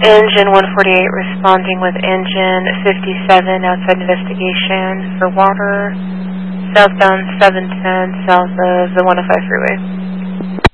Engine 148 responding with engine 57 outside investigation for water, southbound 710 south of the 105 freeway.